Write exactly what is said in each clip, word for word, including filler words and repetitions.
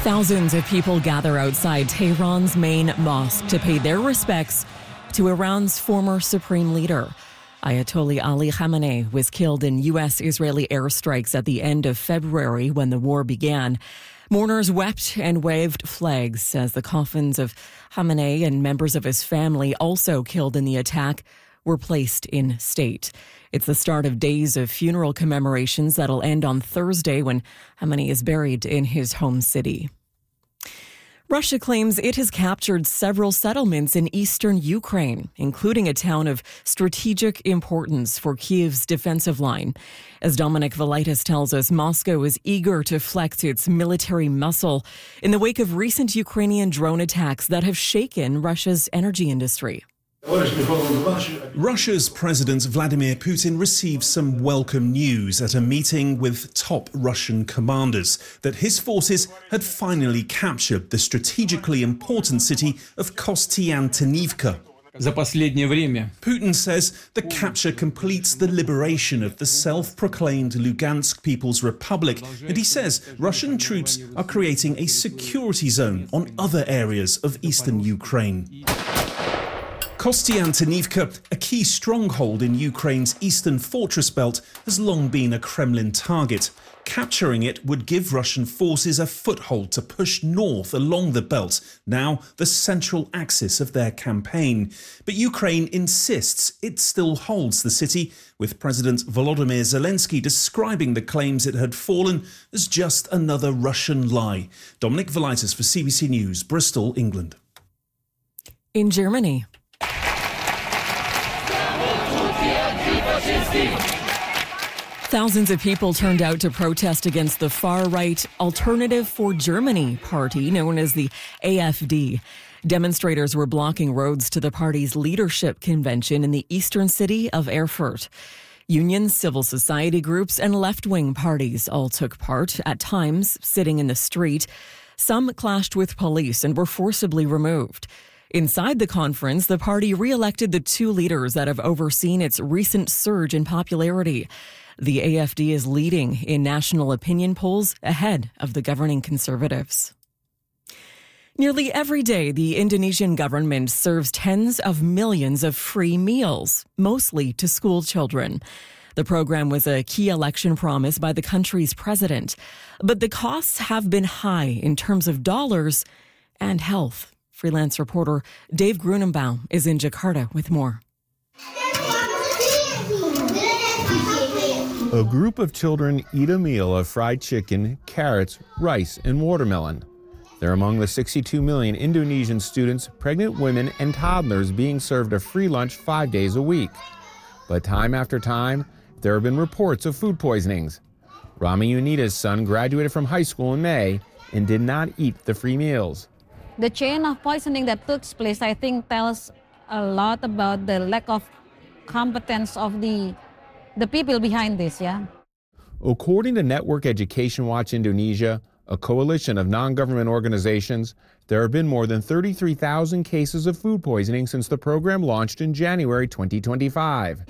Thousands of people gather outside Tehran's main mosque to pay their respects to Iran's former supreme leader. Ayatollah Ali Khamenei was killed in U S-Israeli airstrikes at the end of February when the war began. Mourners wept and waved flags as the coffins of Khamenei and members of his family, also killed in the attack, were placed in state. It's the start of days of funeral commemorations that'll end on Thursday when Khamenei is buried in his home city. Russia claims it has captured several settlements in eastern Ukraine, including a town of strategic importance for Kyiv's defensive line. As Dominic Velitis tells us, Moscow is eager to flex its military muscle in the wake of recent Ukrainian drone attacks that have shaken Russia's energy industry. Russia's President Vladimir Putin received some welcome news at a meeting with top Russian commanders that his forces had finally captured the strategically important city of Kostiantynivka. Putin says the capture completes the liberation of the self-proclaimed Lugansk People's Republic, and he says Russian troops are creating a security zone on other areas of eastern Ukraine. Kostiantynivka, a key stronghold in Ukraine's eastern fortress belt, has long been a Kremlin target. Capturing it would give Russian forces a foothold to push north along the belt, now the central axis of their campaign. But Ukraine insists it still holds the city, with President Volodymyr Zelensky describing the claims it had fallen as just another Russian lie. Dominic Velitis for C B C News, Bristol, England. In Germany, thousands of people turned out to protest against the far-right Alternative for Germany party, known as the A F D. Demonstrators were blocking roads to the party's leadership convention in the eastern city of Erfurt. Unions, civil society groups, and left-wing parties all took part, at times sitting in the street. Some clashed with police and were forcibly removed. Inside the conference, the party re-elected the two leaders that have overseen its recent surge in popularity. The A F D is leading in national opinion polls ahead of the governing Conservatives. Nearly every day, the Indonesian government serves tens of millions of free meals, mostly to school children. The program was a key election promise by the country's president. But the costs have been high in terms of dollars and health. Freelance reporter Dave Grunenbaum is in Jakarta with more. A group of children eat a meal of fried chicken, carrots, rice, and watermelon. They're among the sixty-two million Indonesian students, pregnant women, and toddlers being served a free lunch five days a week. But time after time, there have been reports of food poisonings. Rami Unita's son graduated from high school in May and did not eat the free meals. The chain of poisoning that took place, I think, tells a lot about the lack of competence of the the people behind this, yeah. According to Network Education Watch Indonesia, a coalition of non-government organizations, there have been more than thirty-three thousand cases of food poisoning since the program launched in January twenty twenty-five.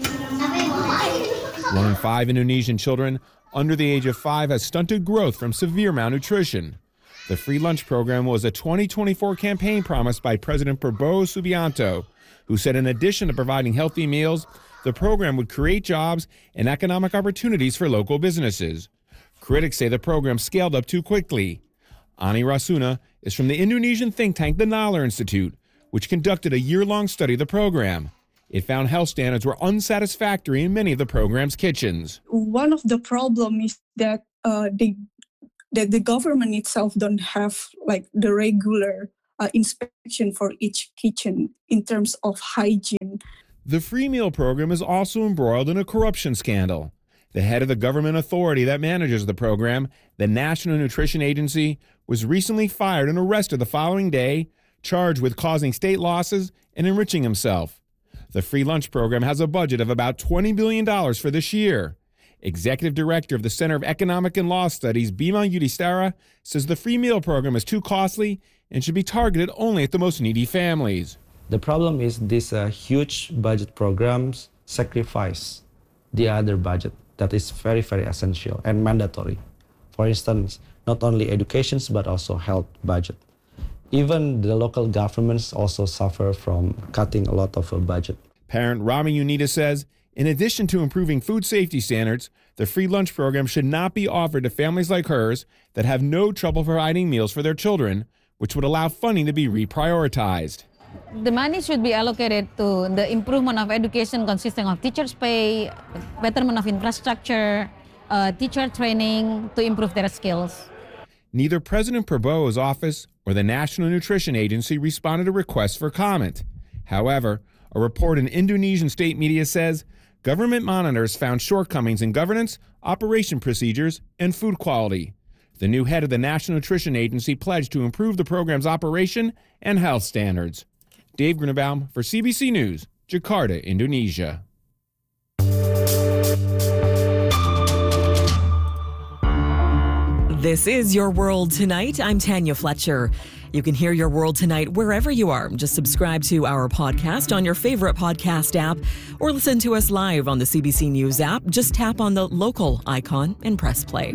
One in five Indonesian children under the age of five has stunted growth from severe malnutrition. The free lunch program was a twenty twenty-four campaign promise by President Prabowo Subianto, who said in addition to providing healthy meals, the program would create jobs and economic opportunities for local businesses. Critics say the program scaled up too quickly. Ani Rasuna is from the Indonesian think tank the Nalar Institute, which conducted a year-long study of the program. It found health standards were unsatisfactory in many of the program's kitchens. One of the problems is that uh, they that the government itself don't have like the regular uh, inspection for each kitchen in terms of hygiene. The free meal program is also embroiled in a corruption scandal. The head of the government authority that manages the program, the National Nutrition Agency, was recently fired and arrested the following day, charged with causing state losses and enriching himself. The free lunch program has a budget of about twenty billion dollars for this year. Executive Director of the Center of Economic and Law Studies, Bima Yudhistira, says the free meal program is too costly and should be targeted only at the most needy families. The problem is these uh, huge budget programs sacrifice the other budget that is very, very essential and mandatory For instance, not only education, but also health budget. Even the local governments also suffer from cutting a lot of uh, budget. Parent Rami Unita says, in addition to improving food safety standards, the free lunch program should not be offered to families like hers that have no trouble providing meals for their children, which would allow funding to be reprioritized. The money should be allocated to the improvement of education consisting of teachers' pay, betterment of infrastructure, uh, teacher training to improve their skills. Neither President Prabowo's office or the National Nutrition Agency responded to requests for comment. However, a report in Indonesian state media says government monitors found shortcomings in governance, operation procedures, and food quality. The new head of the National Nutrition Agency pledged to improve the program's operation and health standards. Dave Grunewald for C B C News, Jakarta, Indonesia. This is Your World Tonight. I'm Tanya Fletcher. You can hear Your World Tonight wherever you are. Just subscribe to our podcast on your favorite podcast app or listen to us live on the C B C News app. Just tap on the local icon and press play.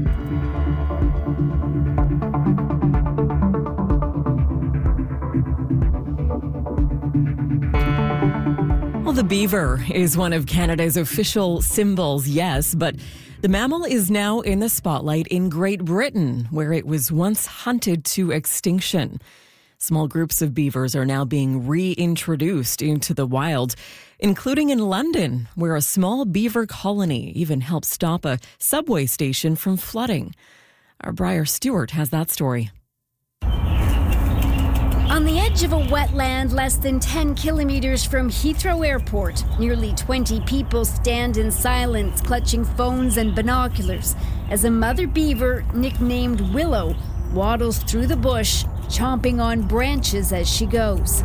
Well, the beaver is one of Canada's official symbols, yes, but the mammal is now in the spotlight in Great Britain, where it was once hunted to extinction. Small groups of beavers are now being reintroduced into the wild, including in London, where a small beaver colony even helped stop a subway station from flooding. Our Briar Stewart has that story. On the edge of a wetland less than ten kilometers from Heathrow Airport, nearly twenty people stand in silence, clutching phones and binoculars, as a mother beaver, nicknamed Willow, waddles through the bush, chomping on branches as she goes.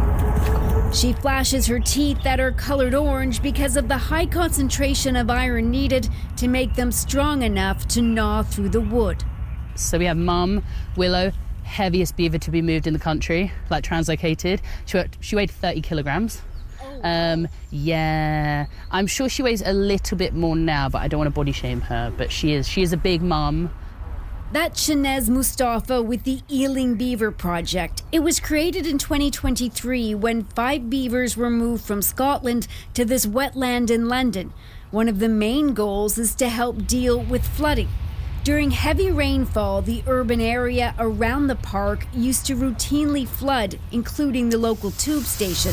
She flashes her teeth that are colored orange because of the high concentration of iron needed to make them strong enough to gnaw through the wood. So we have Mum, Willow, heaviest beaver to be moved in the country, like translocated. She weighed, she weighed thirty kilograms. Um, yeah, I'm sure she weighs a little bit more now, but I don't want to body shame her. But she is, she is a big mum. That's Shanez Mustafa with the Ealing Beaver Project. It was created in twenty twenty-three when five beavers were moved from Scotland to this wetland in London. One of the main goals is to help deal with flooding. During heavy rainfall, the urban area around the park used to routinely flood, including the local tube station.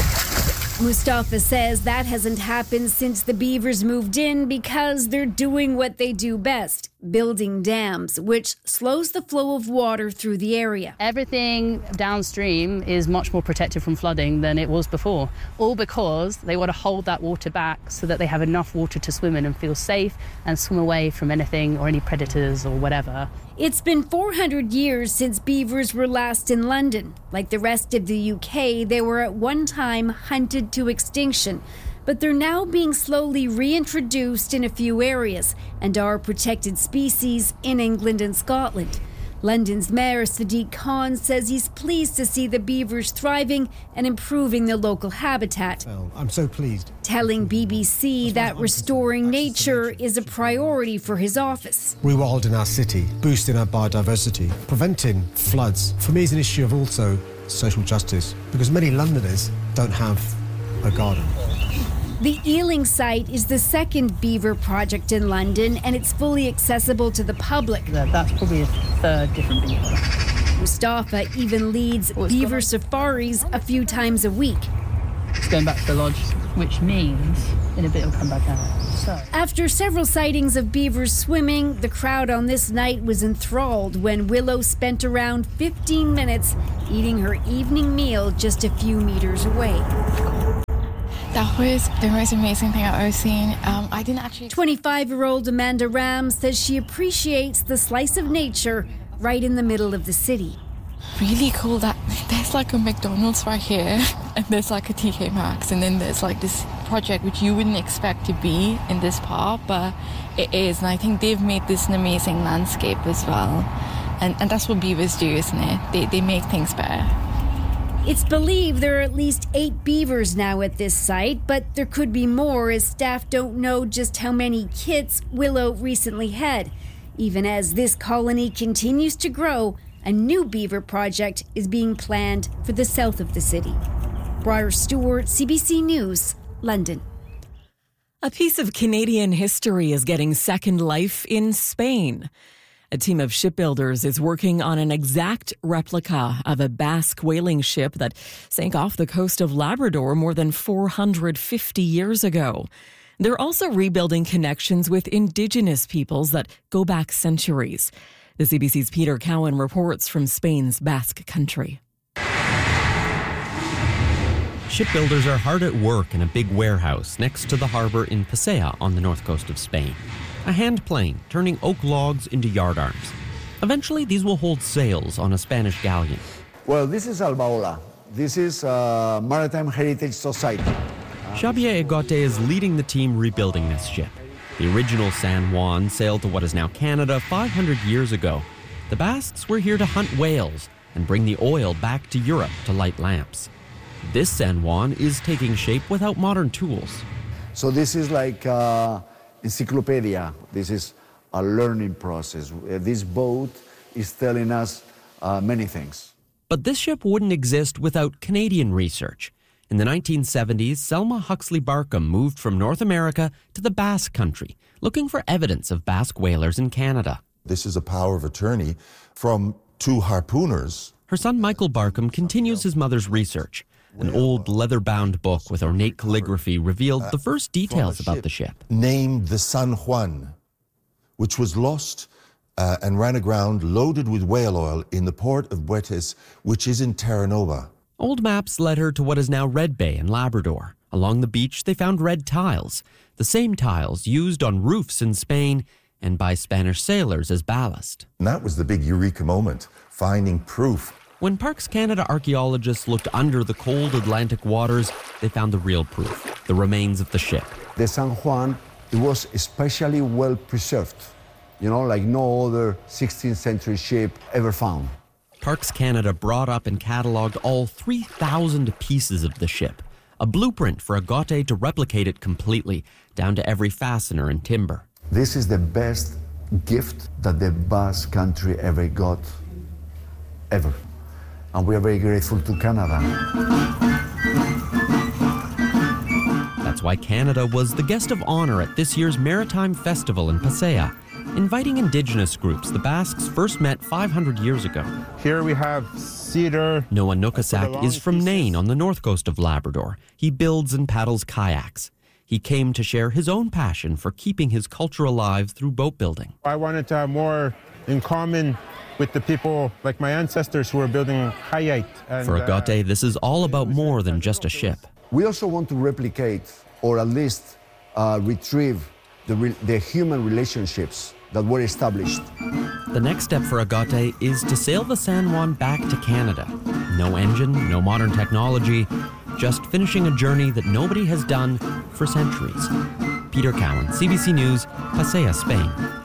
Mustafa says that hasn't happened since the beavers moved in because they're doing what they do best, building dams, which slows the flow of water through the area. Everything downstream is much more protected from flooding than it was before, all because they want to hold that water back so that they have enough water to swim in and feel safe and swim away from anything or any predators or whatever. It's been four hundred years since beavers were last in London. Like the rest of the U K, they were at one time hunted to extinction, but they're now being slowly reintroduced in a few areas and are protected species in England and Scotland. London's Mayor Sadiq Khan says he's pleased to see the beavers thriving and improving the local habitat. Well, I'm so pleased. Telling B B C that restoring nature is a priority for his office. Rewilding our city, boosting our biodiversity, preventing floods, for me is an issue of also social justice, because many Londoners don't have a garden. The Ealing site is the second beaver project in London, and it's fully accessible to the public. That's probably a third different beaver. Mustafa even leads oh, beaver safaris a few times a week. It's going back to the lodge, which means in a bit it'll come back out. So. After several sightings of beavers swimming, the crowd on this night was enthralled when Willow spent around fifteen minutes eating her evening meal just a few meters away. That was the most amazing thing I've ever seen. Um, I didn't actually... twenty-five-year-old Amanda Ram says she appreciates the slice of nature right in the middle of the city. Really cool that there's like a McDonald's right here, and there's like a T K Maxx, and then there's like this project which you wouldn't expect to be in this park, but it is, and I think they've made this an amazing landscape as well. And, and that's what beavers do, isn't it? They, they make things better. It's believed there are at least eight beavers now at this site, but there could be more as staff don't know just how many kits Willow recently had. Even as this colony continues to grow, a new beaver project is being planned for the south of the city. Briar Stewart, C B C News, London. A piece of Canadian history is getting second life in Spain. A team of shipbuilders is working on an exact replica of a Basque whaling ship that sank off the coast of Labrador more than four hundred fifty years ago. They're also rebuilding connections with Indigenous peoples that go back centuries. The C B C's Peter Cowan reports from Spain's Basque Country. Shipbuilders are hard at work in a big warehouse next to the harbor in Pasea on the north coast of Spain. A hand plane turning oak logs into yardarms. Eventually, these will hold sails on a Spanish galleon. Well, this is Albaola. This is uh, Maritime Heritage Society. Xavier Egote is leading the team rebuilding this ship. The original San Juan sailed to what is now Canada five hundred years ago. The Basques were here to hunt whales and bring the oil back to Europe to light lamps. This San Juan is taking shape without modern tools. So this is like uh, encyclopedia. This is a learning process. Uh, this boat is telling us uh, many things. But this ship wouldn't exist without Canadian research. In the nineteen seventies, Selma Huxley Barkham moved from North America to the Basque Country, looking for evidence of Basque whalers in Canada. This is a power of attorney from two harpooners. Her son Michael Barkham continues his mother's research. An old leather-bound book with ornate calligraphy revealed the first details about the ship. Named the San Juan, which was lost uh, and ran aground loaded with whale oil in the port of Buetes, which is in Terra Nova. Old maps led her to what is now Red Bay in Labrador. Along the beach, they found red tiles, the same tiles used on roofs in Spain and by Spanish sailors as ballast. And that was the big eureka moment, finding proof. When Parks Canada archaeologists looked under the cold Atlantic waters, they found the real proof, the remains of the ship. The San Juan, it was especially well preserved, you know, like no other sixteenth century ship ever found. Parks Canada brought up and catalogued all three thousand pieces of the ship, a blueprint for Egote to replicate it completely, down to every fastener and timber. This is the best gift that the Basque Country ever got, ever. And we are very grateful to Canada. That's why Canada was the guest of honor at this year's Maritime Festival in Pasea, inviting Indigenous groups the Basques first met five hundred years ago. Here we have cedar. Noah Nukasak is from Nain on the north coast of Labrador. He builds and paddles kayaks. He came to share his own passion for keeping his culture alive through boat building. I wanted to have more in common with the people like my ancestors who were building Hayait. For Egote, uh, this is all about more than just a ship. We also want to replicate, or at least uh, retrieve, the, re the human relationships that were established. The next step for Egote is to sail the San Juan back to Canada. No engine, no modern technology, just finishing a journey that nobody has done for centuries. Peter Cowan, C B C News, Pasea, Spain.